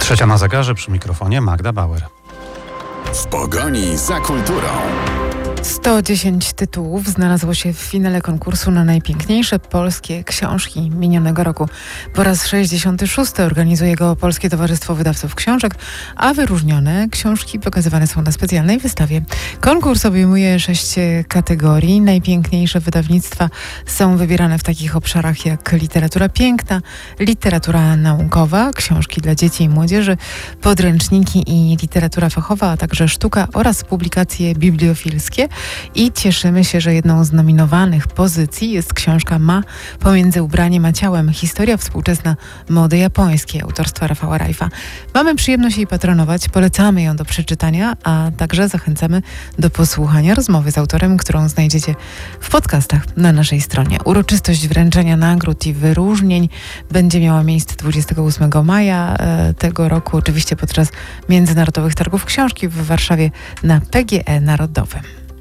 Trzecia na zegarze, przy mikrofonie Magda Bauer. W pogoni za kulturą. 110 tytułów znalazło się w finale konkursu na najpiękniejsze polskie książki minionego roku. Po raz 66. organizuje go Polskie Towarzystwo Wydawców Książek, a wyróżnione książki pokazywane są na specjalnej wystawie. Konkurs obejmuje 6 kategorii. Najpiękniejsze wydawnictwa są wybierane w takich obszarach jak literatura piękna, literatura naukowa, książki dla dzieci i młodzieży, podręczniki i literatura fachowa, a także sztuka oraz publikacje bibliofilskie. I cieszymy się, że jedną z nominowanych pozycji jest książka Ma pomiędzy ubraniem a ciałem. Historia współczesna mody japońskiej autorstwa Rafała Rajfa. Mamy przyjemność jej patronować, polecamy ją do przeczytania, a także zachęcamy do posłuchania rozmowy z autorem, którą znajdziecie w podcastach na naszej stronie. Uroczystość wręczenia nagród i wyróżnień będzie miała miejsce 28 maja tego roku, oczywiście podczas Międzynarodowych Targów Książki w Warszawie na PGE Narodowym.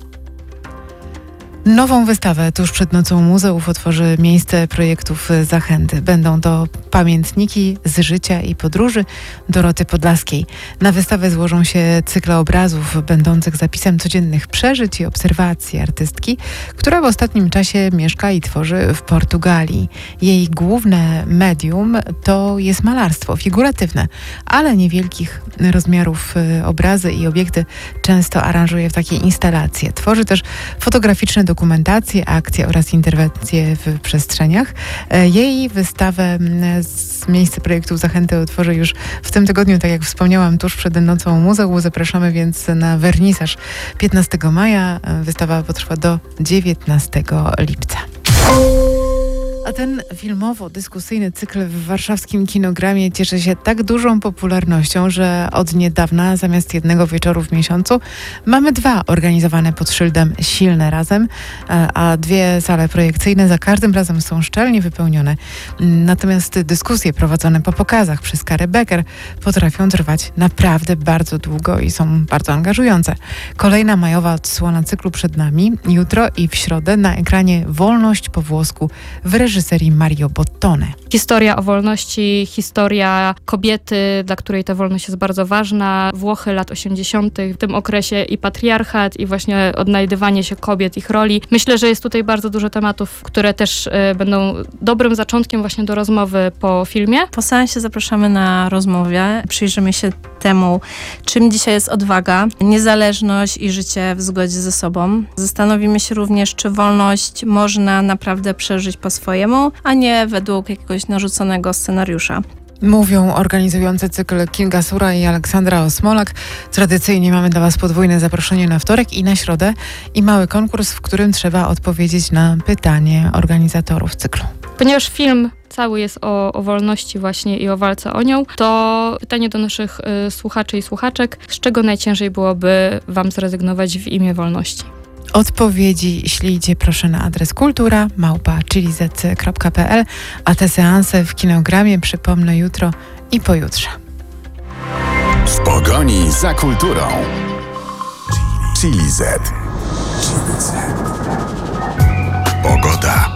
Nową wystawę tuż przed Nocą Muzeów otworzy miejsce projektów Zachęty. Będą to pamiętniki z życia i podróży Doroty Podlaskiej. Na wystawę złożą się cykle obrazów będących zapisem codziennych przeżyć i obserwacji artystki, która w ostatnim czasie mieszka i tworzy w Portugalii. Jej główne medium to jest malarstwo figuratywne, ale niewielkich rozmiarów obrazy i obiekty często aranżuje w takie instalacje. Tworzy też fotograficzne dokumentacje, akcje oraz interwencje w przestrzeniach. Jej wystawę z miejsca projektu Zachęty otworzy już w tym tygodniu, tak jak wspomniałam, tuż przed Nocą Muzeów. Zapraszamy więc na wernisaż 15 maja. Wystawa potrwa do 19 lipca. A ten filmowo-dyskusyjny cykl w warszawskim Kinogramie cieszy się tak dużą popularnością, że od niedawna zamiast jednego wieczoru w miesiącu mamy 2 organizowane pod szyldem Silne Razem, a 2 sale projekcyjne za każdym razem są szczelnie wypełnione. Natomiast dyskusje prowadzone po pokazach przez Karę Becker potrafią trwać naprawdę bardzo długo i są bardzo angażujące. Kolejna majowa odsłona cyklu przed nami. Jutro i w środę na ekranie Wolność po włosku w reżyserii Mario Bottone. Historia o wolności, historia kobiety, dla której ta wolność jest bardzo ważna. Włochy lat 80. w tym okresie i patriarchat, i właśnie odnajdywanie się kobiet, ich roli. Myślę, że jest tutaj bardzo dużo tematów, które też będą dobrym zaczątkiem właśnie do rozmowy po filmie. Po seansie zapraszamy na rozmowę. Przyjrzymy się temu, czym dzisiaj jest odwaga, niezależność i życie w zgodzie ze sobą. Zastanowimy się również, czy wolność można naprawdę przeżyć po swojemu, a nie według jakiegoś narzuconego scenariusza. Mówią organizujący cykl Kinga Sura i Aleksandra Osmolak. Tradycyjnie mamy dla Was podwójne zaproszenie na wtorek i na środę i mały konkurs, w którym trzeba odpowiedzieć na pytanie organizatorów cyklu. Ponieważ film cały jest o wolności właśnie i o walce o nią, to pytanie do naszych słuchaczy i słuchaczek, z czego najciężej byłoby Wam zrezygnować w imię wolności? Odpowiedzi ślijcie proszę na adres kultura@chilizet.pl, a te seanse w Kinogramie przypomnę jutro i pojutrze. W pogoni za kulturą. Chilizet. Pogoda.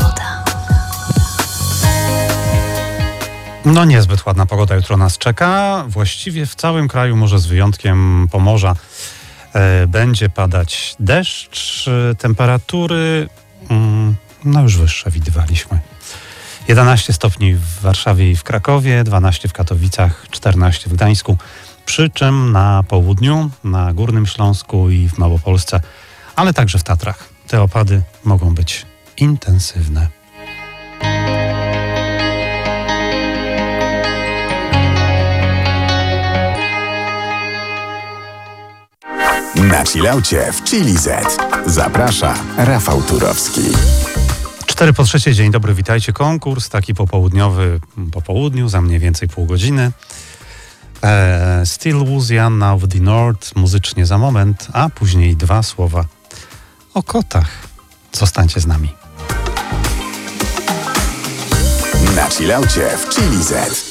No niezbyt ładna pogoda jutro nas czeka. Właściwie w całym kraju, może z wyjątkiem Pomorza, będzie padać deszcz. Temperatury no już wyższe widywaliśmy. 11 stopni w Warszawie i w Krakowie, 12 w Katowicach, 14 w Gdańsku. Przy czym na południu, na Górnym Śląsku i w Małopolsce, ale także w Tatrach te opady mogą być intensywne. Na chillaucie w Chilizet. Zaprasza Rafał Turowski. 4:03, dzień dobry, witajcie. Konkurs taki popołudniowy, po południu, za mniej więcej pół godziny. Still Louisiana of the North, muzycznie za moment, a później 2 słowa o kotach. Zostańcie z nami. Na chillaucie w Chilizet.